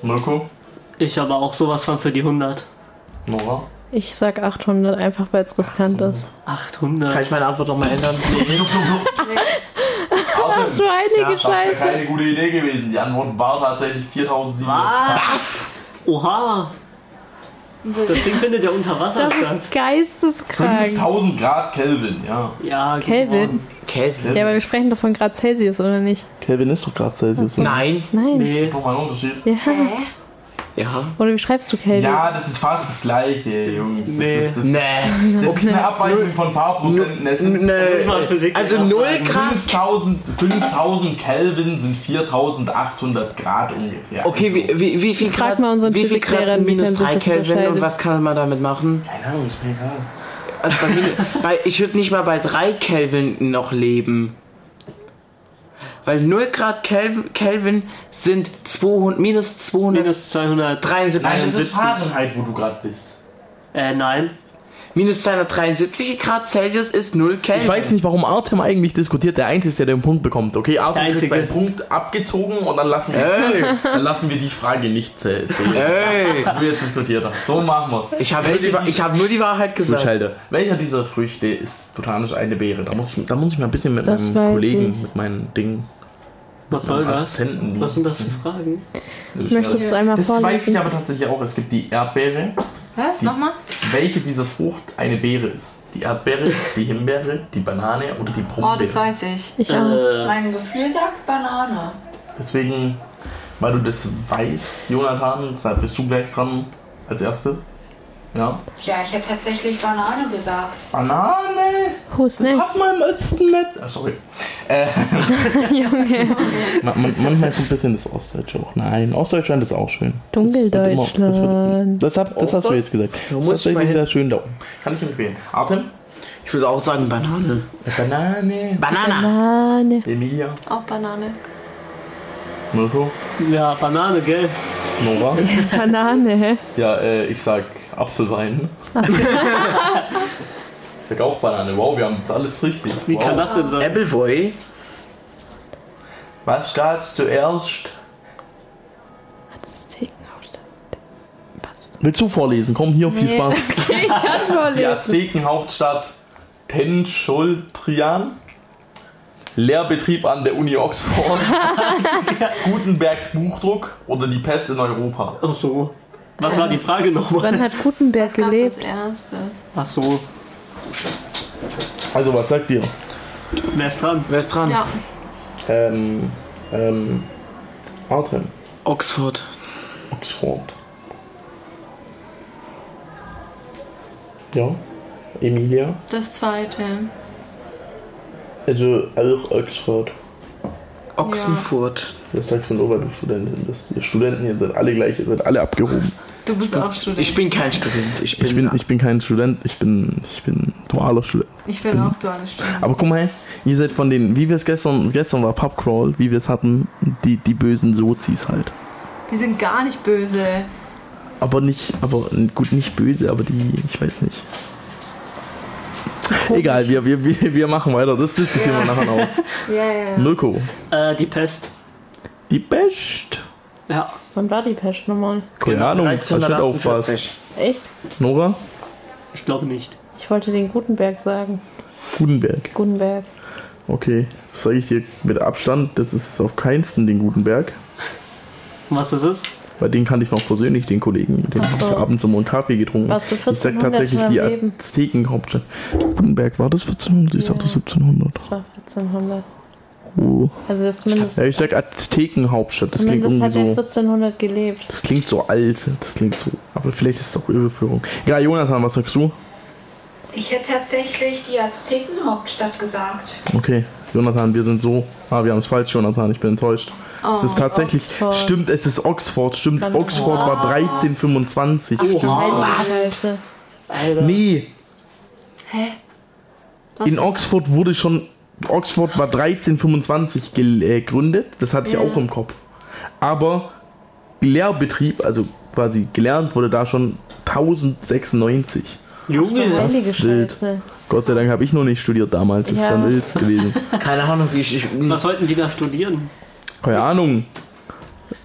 Mirko? Ich aber auch sowas von für die 100. Nora? Ich sag 800, einfach weil es riskant ist. 800. Kann ich meine Antwort nochmal ändern? Artem. Du heilige Das wäre Scheiße. keine gute Idee gewesen. Die Antwort war tatsächlich 4.700. Was? Oha! Das Ding findet ja unter Wasser Das statt. ist geisteskrank. 5000 Grad Kelvin, ja. Ja, Kelvin? Kelvin? Ja, aber wir sprechen doch von Grad Celsius, oder nicht? Kelvin ist doch Grad Celsius. Oder? Nein. Nein. Nee. Nochmal ein Unterschied. Ja. Ja. Oder wie schreibst du Kelvin? Ja, das ist fast das gleiche, Jungs. Nee. Das ist Nee. ist eine Abweichung von ein paar Prozenten. Es sind Mal Physik Also 0 Grad. 5000 Kelvin sind 4800 Grad ungefähr. Okay, wie viel Frag Grad, mal unseren wie viel Grad Physiklehrer, sind minus inwiefern 3 sich das Kelvin und unterscheidet. was kann man damit machen? Keine Ahnung, ist mir egal. Also ich würde nicht mal bei 3 Kelvin noch leben. Weil 0 Grad Kelvin sind minus 273. Minus 273. Nein, das ist Fahrenheit, wo du gerade bist. Nein. Minus 273 Grad Celsius ist 0 Kelvin. Ich weiß nicht, warum Artem eigentlich diskutiert. Der Einzige, der den Punkt bekommt. Okay, Artem kriegt Einzige. seinen Punkt abgezogen und dann lassen wir die Frage nicht zählen. Ey, Wie wir jetzt diskutiert haben. So machen wir's. ich habe nur die Wahrheit gesagt. Zuschalter. Welcher dieser Früchte ist botanisch eine Beere? Da muss ich mal ein bisschen mit Das meinem weiß Kollegen, ich. mit meinen Dingen. Was soll das? Assistenten. Was sind das für Fragen? Möchtest du es einmal Das weiß ich vorlesen? aber tatsächlich auch. Es gibt die Erdbeere. Was? Nochmal? Welche dieser Frucht eine Beere ist? Die Erdbeere, die Himbeere, die Banane oder die Oh, Brombeere? das weiß ich. Ich auch. Mein Gefühl sagt Banane. Deswegen, weil du das weißt, Jonathan, deshalb bist du gleich dran als erstes. Ja. Ja, ich hätte tatsächlich Banane gesagt. Banane! Who's Das next? hat man im Osten nicht. Sorry. Junge. Manchmal kommt ein bisschen das Ostdeutsche auch. Nein, Ostdeutschland ist auch schön. Dunkeldeutschland. Das hast du jetzt gesagt. Das muss ist ich mal wirklich sehr schön da. Kann ich empfehlen. Artem? Ich würde auch sagen Banane. Banane. Banane. Emilia? Auch Banane. Mirko? Ja, Banane, gell? Nora? Banane, hä? Ja, ich sag Apfelwein. Ich sag auch Banane. Wow, wir haben das alles richtig. Wie wow. kann das denn sein? Appleboy. Was gab's zuerst? Aztekenhaut. Passt. Willst du vorlesen? Komm, hier, viel Spaß. Ich kann Die vorlesen. Aztekenhauptstadt Tenochtitlan. Lehrbetrieb an der Uni Oxford. Gutenbergs Buchdruck oder die Pest in Europa. Ach so. Was war die Frage nochmal? Wann hat Gutenberg Was gab's als gelebt? erstes? Ach so. Also, was sagt ihr? Wer ist dran? Wer ist dran? Ja. Artem. Oxford. Oxford. Ja. Emilia. Das zweite. Also auch Oxford. Oxenfurt. Das sagst du nur, weil du Studentin bist. Ihr Studenten, ihr seid alle gleich, ihr seid alle abgehoben. Du bist auch Student. Ich bin kein Student. Ich bin kein Student, ich bin dualer Student. Ich bin auch duale Student. Aber guck mal, ihr seid von den, wie wir es gestern war Pubcrawl, wie wir es hatten, die bösen Sozis halt. Wir sind gar nicht böse. Aber gut, nicht böse, aber die, ich weiß nicht. Egal, wir machen weiter, das diskutieren wir nachher aus. Ja. Mirko. Die Pest. Die Pest. Ja. Wann war die Pest nochmal? Keine Ahnung, was steht auf was? 1348. Echt? Nora? Ich glaube nicht. Ich wollte den Gutenberg sagen. Gutenberg. Gutenberg. Okay, das sage ich dir mit Abstand, das ist auf keinsten den Gutenberg. Was ist es? Weil den kannte ich noch persönlich, den Kollegen, mit dem Ach so. habe ich abends immer einen Kaffee getrunken. Warst du Ich sag 1400 tatsächlich schon die am Leben? Aztekenhauptstadt. Gutenberg, war das 1400? Ich sagte 1700. Das war 1400. Oh. Also das zumindest, Ja, ich sag Aztekenhauptstadt, das klingt zumindest hat er irgendwie so. 1400 gelebt. Das klingt so alt, das klingt so. Aber vielleicht ist es auch Irreführung. Ja, Jonathan, was sagst du? Ich hätte tatsächlich die Aztekenhauptstadt gesagt. Okay, Jonathan, wir sind so. Wir haben es falsch, Jonathan, ich bin enttäuscht. Es ist tatsächlich, Oxford. stimmt, es ist Oxford, stimmt. Dann- Oxford war 1325, stimmt. Was? Nee, Hä? in Oxford wurde schon, Oxford war 1325 gegründet, das hatte ich auch im Kopf. Aber Lehrbetrieb, also quasi gelernt wurde da schon 1096. Junge. Das Heilige ist wild. Scheiße. Gott sei Dank habe ich noch nicht studiert damals, das Ja. wäre wild gewesen. Keine Ahnung, wie ich. Was wollten die da studieren? Keine Ahnung,